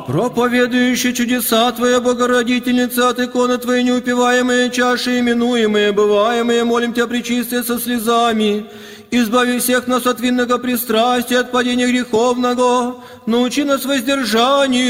Проповедующий чудеса Твоя, Богородительница, от иконы Твоей неупиваемые чаши, именуемые, бываемые, молим Тебя, пречистая, со слезами. Избави всех нас от винного пристрастия, от падения греховного, научи нас воздержанию.